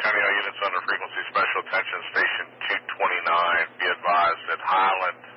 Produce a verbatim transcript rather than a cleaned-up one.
County all units under frequency special attention, station two twenty-nine. Be advised that Highland